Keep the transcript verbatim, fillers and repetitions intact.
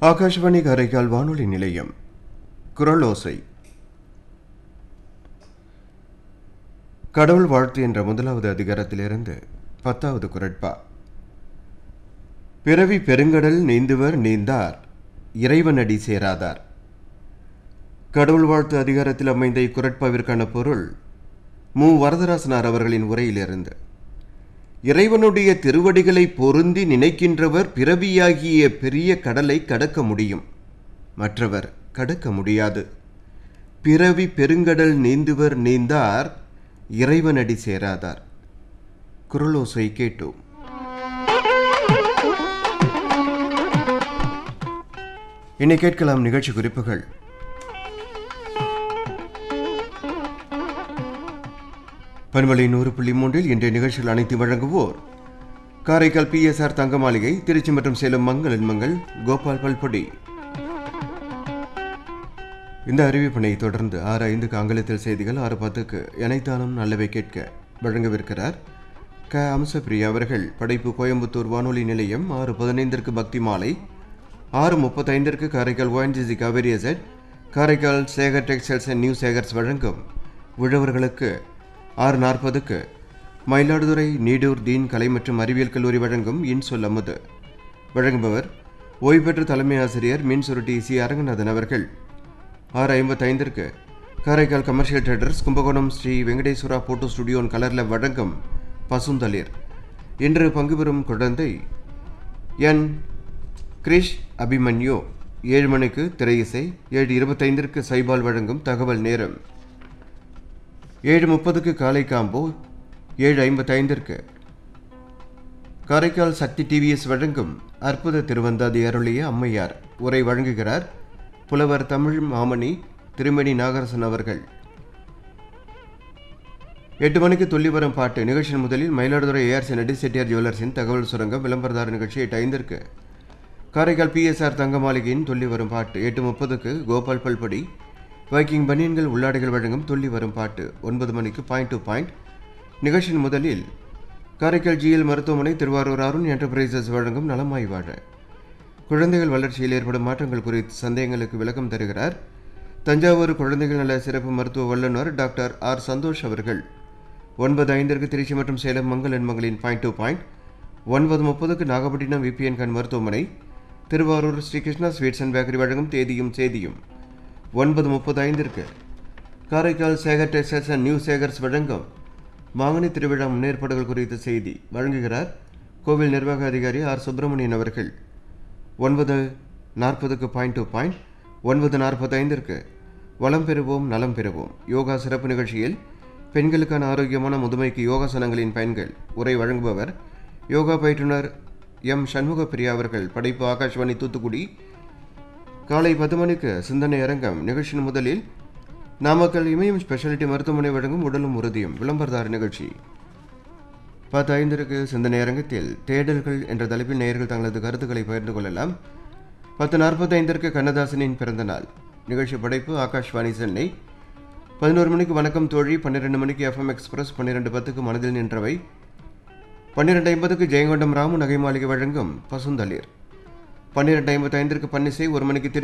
ஆகாஷ்வாணி காரைக்கால் வானொலி நிலையம். குரலோசை. கடவுள் வாழ்த்து என்ற முதலாவது அதிகாரத்திலிருந்து பத்தாவது குரட்பா. பிறவி பெருங்கடல் நீந்துவர் நீந்தார், இறைவனடி சேராதார். கடவுள் வாழ்த்து அதிகாரத்தில் அமைந்த இக்குரட்பாவிற்கான பொருள் மு வரதராசனார் அவர்களின் உரையிலிருந்து. இறைவனுடைய திருவடிகளை பொருந்தி நினைக்கின்றவர் பிறவியாகிய பெரிய கடலை கடக்க முடியும், மற்றவர் கடக்க முடியாது. பிறவி பெருங்கடல் நீந்துவர் நீந்தார், இறைவனடி சேராதார். குரலோசை கேட்டோம். இனி கேட்கலாம் நிகழ்ச்சி குறிப்புகள். பண்பலை நூறு புள்ளி மூன்றில் இன்றைய நிகழ்ச்சிகள் அனைத்து வழங்குவோர் காரைக்கால் பி எஸ் ஆர் தங்க மாளிகை, திருச்சி மற்றும் சேலம் மங்கள் என்மங்கள், கோபால் பல்பொடி. இந்த அறிவிப்பினை தொடர்ந்து ஆறு ஐந்துக்கு ஆங்கிலத்தில் செய்திகள், ஆறு பத்துக்கு எனைத்தானும் நல்லவை கேட்க வழங்கவிருக்கிறார் க அம்சப்பிரியா அவர்கள். படைப்பு கோயம்புத்தூர் வானொலி நிலையம். ஆறு பதினைந்திற்கு பக்தி மாலை, ஆறு முப்பத்தைந்திற்கு Karaikal ONGC Kaveri zed, Karaikal Sekar textiles and new Sekar's வழங்கும் உழவர்களுக்கு. ஆறு நாற்பதுக்கு மயிலாடுதுறை நீடூர் தீன் கலை மற்றும் அறிவியல் கல்லூரி வழங்கும் இன்சொல் அமுது. வழங்குபவர் ஓய்வு பெற்ற தலைமை ஆசிரியர் மீன் சுருட்டி சி அரங்கநாதன் அவர்கள். ஆறு ஐம்பத்தைந்திற்கு Karaikal commercial traders Kumbakonam Sri Venkateswara photo studio கலரில் வழங்கும் பசுந்தளிர். இன்று பங்கு பெறும் குழந்தை என் கிரிஷ் அபிமன்யு. ஏழு மணிக்கு திரை இசை. ஏழு இருபத்தைந்திற்கு சைபால் வழங்கும் தகவல் நேரம். ஏழு முப்பதுக்கு காலை காம்போ. ஏழு ஐம்பத்தைந்திற்கு காரைக்கால் சக்தி டிவிஎஸ் வழங்கும் அற்புத திருவந்தாதி அருளிய அம்மையார். உரை வழங்குகிறார் புலவர் தமிழ் மாமணி திருமணி நாகரசன் அவர்கள். எட்டு மணிக்கு துள்ளி வரும் பாட்டு நிகழ்ச்சியின் முதலில் மயிலாடுதுறை ஏஆர்சி நடி செட்டியார் ஜுவல்லர்ஸின் தகவல் சுரங்கம் விளம்பரதார நிகழ்ச்சி. எட்டு ஐந்திற்கு காரைக்கால் பி எஸ் ஆர் தங்க மாளிகையின் துள்ளி வரும் பாட்டு. எட்டு முப்பதுக்கு கோபால் பல்பொடி வைக்கிங் பனியன்கள் உள்ளாடைகள் வழங்கும் துள்ளி வரும் பாட்டு. ஒன்பது மணிக்கு பாயிண்ட் டு பாயிண்ட் நிகழ்ச்சியின் முதலில் காரைக்கால் ஜிஎல் மருத்துவமனை திருவாரூர் அருண் என்டர்பிரைசஸ் வழங்கும் நலமாய் வாழ. குழந்தைகள் வளர்ச்சியில் ஏற்படும் மாற்றங்கள் குறித்து சந்தேகங்களுக்கு விளக்கம் தருகிறார் தஞ்சாவூர் குழந்தைகள் நல சிறப்பு மருத்துவ வல்லுநர் டாக்டர் ஆர் சந்தோஷ் அவர்கள். ஒன்பது ஐந்திற்கு திருச்சி மற்றும் Salem Mangal என்மங்களின் point to point. ஒன்பது முப்பதுக்கு நாகப்பட்டினம் விபிஎன் கண் மருத்துவமனை Thiruvarur Sri Krishna sweets and bakery வழங்கும் தேதியும் செய்தியும். ஒன்பது முப்பது ஐந்திற்கு Karaikal Sekar textiles and new Sekar's வழங்கும் மாங்கனி திருவிழா முன்னேற்பாடுகள் குறித்த செய்தி. வழங்குகிறார் கோவில் நிர்வாக அதிகாரி ஆர் சுப்பிரமணியன் அவர்கள். ஒன்பது நாற்பதுக்கு பாயிண்ட் டு பாயிண்ட். ஒன்பது நாற்பத்தைந்திற்கு வளம் பெறுவோம் நலம் பெறுவோம் யோகா சிறப்பு நிகழ்ச்சியில் பெண்களுக்கான ஆரோக்கியமான முதுமைக்கு யோகாசனங்களின் பயன்கள். உரை வழங்குபவர் யோகா பயிற்றுனர் எம் சண்முக பிரியா அவர்கள். படைப்பு ஆகாஷ்வாணி தூத்துக்குடி. காலை பத்து மணிக்கு சிந்தனை அரங்கம் நிகழ்ச்சியின் முதலில் நாமக்கல் இமயம் ஸ்பெஷாலிட்டி மருத்துவமனை வழங்கும் உடலும் உறுதியும் விளம்பரதார நிகழ்ச்சி. பத்து ஐந்திற்கு சிந்தனை அரங்கத்தில் தேடல்கள் என்ற தலைப்பில் நேயர்கள் தங்களது கருத்துக்களை பகிர்ந்து கொள்ளலாம். பத்து நாற்பத்தைந்திற்கு கண்ணதாசனின் பிறந்த நாள் நிகழ்ச்சி. படைப்பு ஆகாஷ்வாணி சென்னை. பதினோரு மணிக்கு வணக்கம் தோழி. பன்னிரெண்டு மணிக்கு எஃப்எம் எக்ஸ்பிரஸ். பன்னிரெண்டு பத்துக்கு மனதில் நின்றவை. பன்னிரெண்டு ஐம்பதுக்கு ஜெயங்கொண்டம் ராமு நகை மாளிகை வழங்கும் பசுந்தளிர். பன்னிரெண்டு ஐம்பத்தைந்திற்கு பன்னிசை. ஒரு மணிக்கு